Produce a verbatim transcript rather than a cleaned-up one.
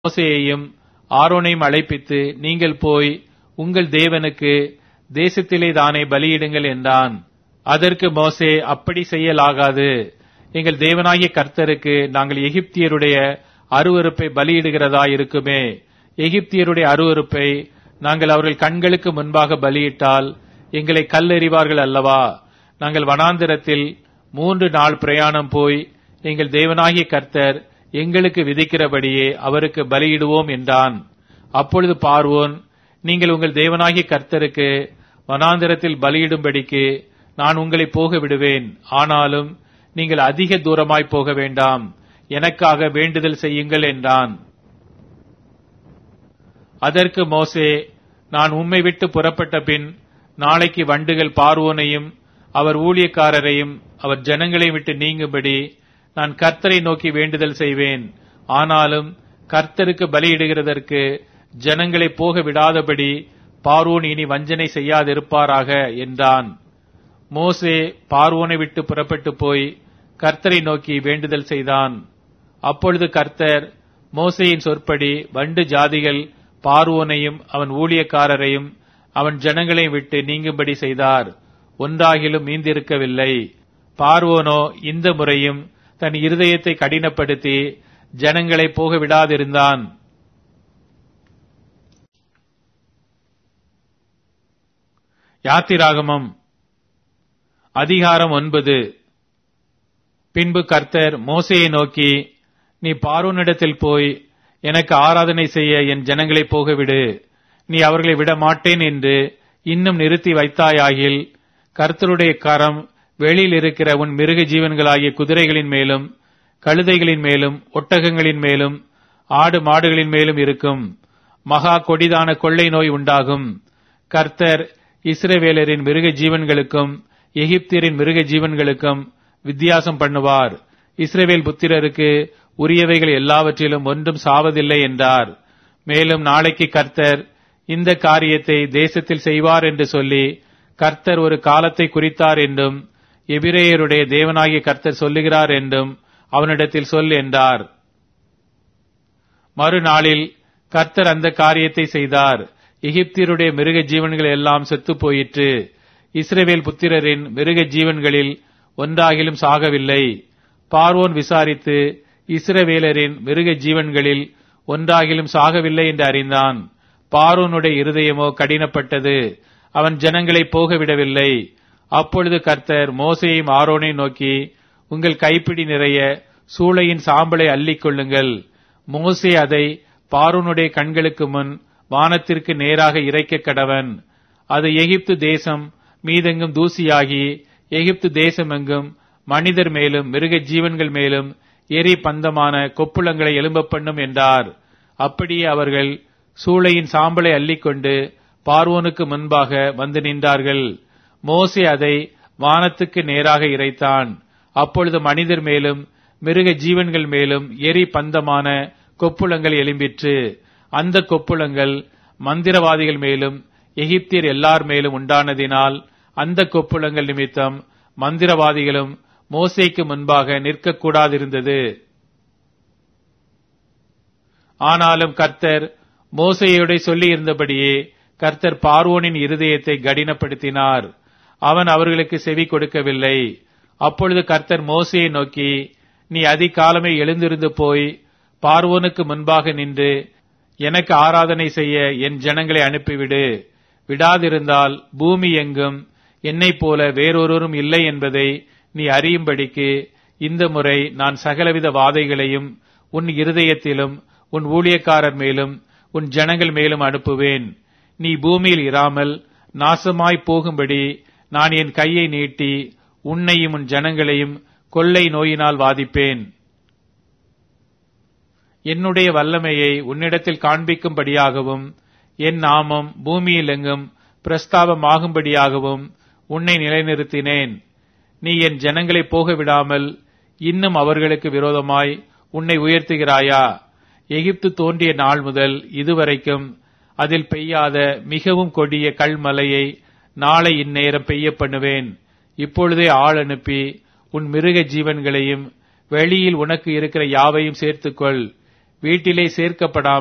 மோசேயையும் ஆரோனையும் அழைப்பித்து, நீங்கள் போய் உங்கள் தேவனுக்கு தேசத்திலே தானே பலியிடுங்கள் என்றான். அதற்கு மோசே, அப்படி செய்யலாகாது. எங்கள் தேவனாகிய கர்த்தருக்கு நாங்கள் எகிப்தியருடைய அருவருப்பை பலியிடுகிறதா இருக்குமே. எகிப்தியருடைய அருவருப்பை நாங்கள் அவர்கள் கண்களுக்கு முன்பாக பலியிட்டால் எங்களை கல்லெறிவார்கள் அல்லவா? நாங்கள் வனாந்திரத்தில் மூன்று நாள் பிரயாணம் போய் எங்கள் தேவனாகிய கர்த்தர் எங்களுக்கு விதிக்கிறபடியே அவருக்கு பலியிடுவோம் என்றான். அப்பொழுது பார்வோன், நீங்கள் உங்கள் தேவனாகிய கர்த்தருக்கு வனாந்திரத்தில் பலியிடும்படிக்கு நான் உங்களை போக விடுவேன். ஆனாலும் நீங்கள் அதிக தூரமாய் போக வேண்டாம், எனக்காக வேண்டுதல் செய்யுங்கள் என்றான். அதற்கு மோசே, நான் உம்மை விட்டு புறப்பட்ட பின் நாளைக்கு வண்டுகள் பார்வோனையும் அவர் ஊழியக்காரரையும் அவர் ஜனங்களை விட்டு நீங்கும்படி நான் கர்த்தரை நோக்கி வேண்டுதல் செய்வேன். ஆனாலும் கர்த்தருக்கு பலியிடுகிறதற்கு ஜனங்களை போக விடாதபடி பார்வோன் இனி வஞ்சனை செய்யாதிருப்பாராக என்றான். மோசே பார்வோனை விட்டு புறப்பட்டு போய் கர்த்தரை நோக்கி வேண்டுதல் செய்தான். அப்பொழுது கர்த்தர் மோசேயின் சொற்படி வண்டு ஜாதிகள் பார்வோனையும் அவன் ஊழியக்காரரையும் அவன் ஜனங்களையும் விட்டு நீங்கும்படி செய்தார். ஒன்றாகிலும் மீந்திருக்கவில்லை. பார்வோனோ இந்த முறையும் தன் இருதயத்தை கடினப்படுத்தி ஜனங்களை போக விடாதிருந்தான். யாத்திராகமம் அதிகாரம் ஒன்பது. பின்பு கர்த்தர் மோசேயை நோக்கி, நீ பார்வோனிடத்தில் போய் எனக்கு ஆராதனை செய்ய என் ஜனங்களை போகவிடு. நீ அவர்களை விட மாட்டேன் என்று இன்னும் நிறுத்தி வைத்தாயாகில் கர்த்தருடைய கரம் வெளியில் இருக்கிற உன் மிருக ஜீவன்களாகிய குதிரைகளின் மேலும் கழுதைகளின் மேலும் ஒட்டகங்களின் மேலும் ஆடு மாடுகளின் மேலும் இருக்கும். மகா கொடிதான கொள்ளை நோய் உண்டாகும். கர்த்தர் இஸ்ரவேலரின் மிருக ஜீவன்களுக்கும் எகிப்தியரின் மிருக ஜீவன்களுக்கும் வித்தியாசம் பண்ணுவார். இஸ்ரவேல் புத்திரருக்கு உரியவைகள் எல்லாவற்றிலும் ஒன்றும் சாவதில்லை என்றார். மேலும் நாளைக்கு கர்த்தர் இந்த காரியத்தை தேசத்தில் செய்வார் என்று சொல்லி கர்த்தர் ஒரு காலத்தை குறித்தார் என்றும் எபிரேயருடைய தேவனாகிய கர்த்தர் சொல்லுகிறார் என்றும் அவனிடத்தில் சொல் என்றார். மறுநாளில் கர்த்தர் அந்த காரியத்தை செய்தார். எகிப்தியருடைய மிருக ஜீவன்கள் எல்லாம் செத்து போயிற்று. இஸ்ரவேல் புத்திரரின் மிருக ஜீவன்களில் ஒன்றாகிலும் சாகவில்லை. பார்வோன் விசாரித்து இஸ்ரவேலரின் மிருக ஜீவன்களில் ஒன்றாகிலும் சாகவில்லை என்று அறிந்தான். பார்வோனுடைய இருதயமோ கடினப்பட்டது, அவன் ஜனங்களை போகவிடவில்லை. அப்பொழுது கர்த்தர் மோசேயையும் ஆரோனை நோக்கி, உங்கள் கைப்பிடி நிறைய சூளையின் சாம்பலை அள்ளிக் கொள்ளுங்கள். மோசே அதை பார்வோனுடைய கண்களுக்கு முன் வானத்திற்கு நேராக இறைக்க கடவன். அது எகிப்து தேசம் மீதெங்கும் தூசியாகி எகிப்து தேசமெங்கும் மனிதர் மேலும் மிருக ஜீவன்கள் மேலும் எரி பந்தமான கொப்புளங்களை எழும்ப பண்ணும் என்றார். அப்படியே அவர்கள் சூளையின் சாம்பலை அள்ளிக்கொண்டு பார்வோனுக்கு முன்பாக வந்து நின்றார்கள். மோசே அதை வானத்துக்கு நேராக இறைத்தான். அப்பொழுது மனிதர் மேலும் மிருக ஜீவன்கள் மேலும் எரி பந்தமான கொப்புளங்கள் எழும்பிற்று. அந்த கொப்புளங்கள் மந்திரவாதிகள் மேலும் எகிப்தியர் எல்லார் மேலும் உண்டானதினால் அந்த கொப்புளங்கள் நிமித்தம் மந்திரவாதிகளும் மோசேக்கு முன்பாக நிற்கக்கூடாதிருந்தது. ஆனாலும் கர்த்தர் மோசேயோட சொல்லி இருந்தபடியே கர்த்தர் பார்வோனின் இருதயத்தை கடினப்படுத்தினார். அவன் அவர்களுக்கு செவி கொடுக்கவில்லை. அப்பொழுது கர்த்தர் மோசேயை நோக்கி, நீ அதிகாலமே எழுந்திருந்து போய் பார்வோனுக்கு முன்பாக நின்று எனக்கு ஆராதனை செய்ய என் ஜனங்களை அனுப்பிவிடு. விடாதிருந்தால் பூமி எங்கும் என்னைப் போல வேறொருவரும் இல்லை என்பதை நீ அறியும்படிக்கு இந்த முறை நான் சகலவித வாதைகளையும் உன் இருதயத்திலும் உன் ஊழியக்காரர் மேலும் உன் ஜனங்கள் மேலும் அனுப்புவேன். நீ பூமியில் இராமல் நாசமாய் போகும்படி நான் என் கையை நீட்டி உன்னையும் உன் ஜனங்களையும் கொள்ளை நோயினால் வாதிப்பேன். என்னுடைய வல்லமையை உன்னிடத்தில் காண்பிக்கும்படியாகவும் என் நாமம் பூமியில் எங்கும் பிரஸ்தாபமாகும்படியாகவும் உன்னை நிலைநிறுத்தினேன். நீ என் ஜனங்களை போக விடாமல் இன்னும் அவர்களுக்கு விரோதமாய் உன்னை உயர்த்துகிறாயா? எகிப்து தோன்றிய நாள் முதல் இதுவரைக்கும் அதில் பெய்யாத மிகவும் கொடிய கல்மலையை நாளை இந்நேரம் பெய்ய பண்ணுவேன். இப்பொழுதே ஆள் அனுப்பி உன் மிருக ஜீவன்களையும் வெளியில் உனக்கு இருக்கிற யாவையும் சேர்த்துக்கொள். வீட்டிலே சேர்க்கப்படாமல்